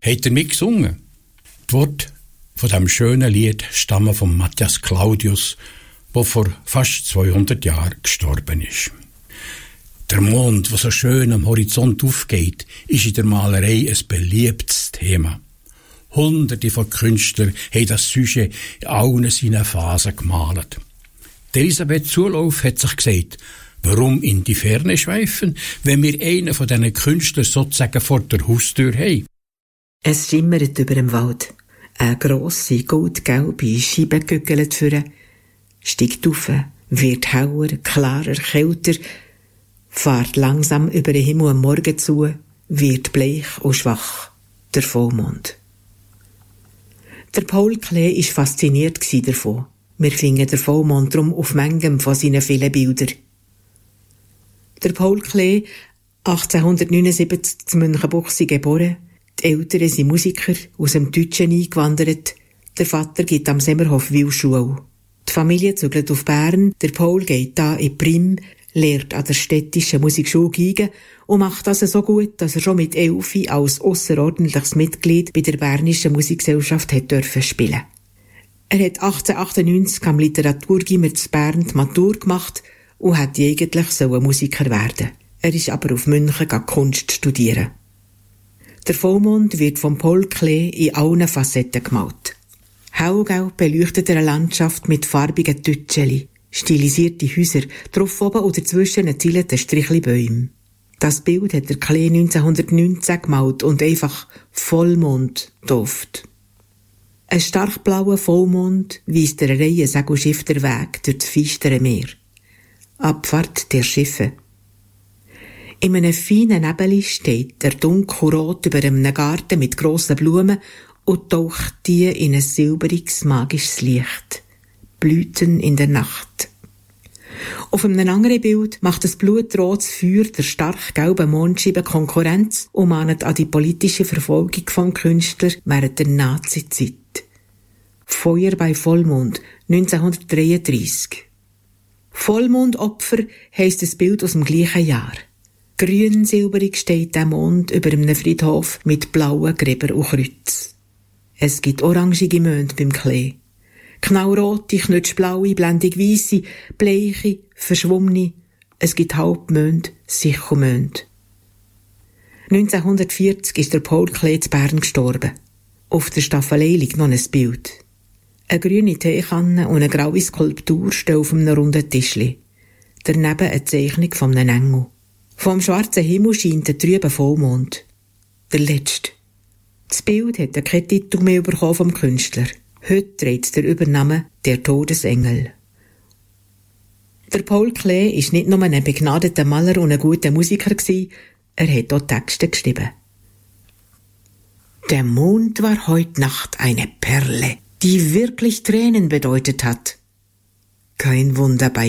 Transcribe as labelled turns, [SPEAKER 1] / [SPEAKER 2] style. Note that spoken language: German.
[SPEAKER 1] Habt ihr mitgesungen? Die Worte von diesem schönen Lied stammen von Matthias Claudius, der vor fast 200 Jahren gestorben ist. Der Mond, der so schön am Horizont aufgeht, ist in der Malerei ein beliebtes Thema. Hunderte von Künstlern haben das Sujet in allen seinen Phasen gemalt. Elisabeth Zulauf hat sich gesagt, warum in die Ferne schweifen, wenn wir einen von diesen Künstlern sozusagen vor der Haustür haben?
[SPEAKER 2] Es schimmert über dem Wald. Eine grosse, goldgelbe Scheibe gegügelt führen, steigt auf, wird hauer, klarer, kälter, fährt langsam über den Himmel am Morgen zu, wird bleich und schwach, der Vollmond. Der Paul Klee war fasziniert davon. Wir finden den Vollmond drum auf manchem von seinen vielen Bildern. Der Paul Klee, 1879 zu Münchenbuchsee geboren, die Eltern sind Musiker, aus dem Deutschen eingewandert, der Vater geht am Semmerhof Wilschule. Die Familie zügelt auf Bern, der Paul geht da in Prim, lehrt an der städtischen Musikschule Geige und macht das so gut, dass er schon mit 11 als ausserordentliches Mitglied bei der Bernischen Musikgesellschaft hat dürfen spielen. Er hat 1898 am Literaturgymnasium zu Bern die Matur gemacht und hätte eigentlich Musiker werden. Er ist aber auf München Kunst studieren. Der Vollmond wird von Paul Klee in allen Facetten gemalt. Hellgelb beleuchtet eine Landschaft mit farbigen Tütscheli, stilisierte Häuser, drauf oben und dazwischen ein Zielete Strichli-Bäume. Das Bild hat der Klee 1919 gemalt und einfach Vollmond getauft. Ein stark blauer Vollmond weist der Reihe Segelschiff der Weg durch das feistere Meer. Abfahrt der Schiffe. In einem feinen Nebel steht der dunkelrot über einem Garten mit grossen Blumen und taucht die in ein silberiges, magisches Licht. Blüten in der Nacht. Auf einem anderen Bild macht das blutrotes Feuer der stark gelben Mondscheibe Konkurrenz und mahnt an die politische Verfolgung vom Künstler während der Nazizeit. Feuer bei Vollmond, 1933. Vollmondopfer heisst das Bild aus dem gleichen Jahr. Grün-silberig steht der Mond über einem Friedhof mit blauen Gräber und Kreuz. Es gibt orangige Monde beim Klee. Knallrote, knutschblaue, blendig weisse, bleiche, verschwommene. Es gibt Halbmond, Sichelmond. 1940 ist der Paul Klee zu Bern gestorben. Auf der Staffelei liegt noch ein Bild. Eine grüne Teekanne und eine graue Skulptur stehen auf einem runden Tischli. Daneben eine Zeichnung von einem Engel. Vom schwarzen Himmel scheint ein trüber Vollmond. Der letzte. Das Bild hat keinen Titel mehr bekommen vom Künstler. Heute trägt der Übername «Der Todesengel». Der Paul Klee war nicht nur ein begnadeter Maler und ein guter Musiker, er hat auch Texte geschrieben. Der Mond war heut Nacht eine Perle, die wirklich Tränen bedeutet hat. Kein Wunder bei